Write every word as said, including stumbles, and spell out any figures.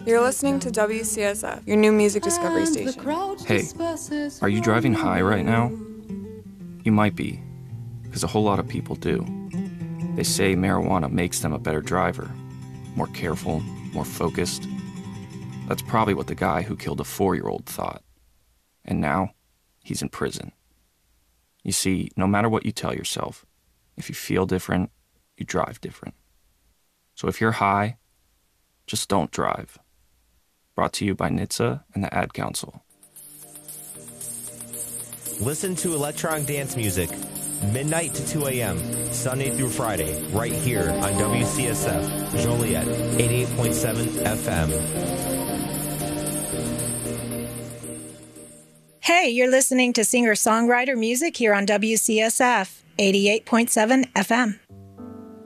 You're listening to W C S F, your new music discovery station. Hey, are you driving high right now? You might be, because a whole lot of people do. They say marijuana makes them a better driver, more careful, more focused. That's probably what the guy who killed a four-year-old thought. And now, he's in prison. You see, no matter what you tell yourself, if you feel different, you drive different. So if you're high, just don't drive. Brought to you by N H T S A and the Ad Council. Listen to electronic dance music, midnight to two a.m., Sunday through Friday, right here on W C S F, Joliet, eighty-eight point seven F M. Hey, you're listening to singer-songwriter music here on W C S F, eighty-eight point seven F M.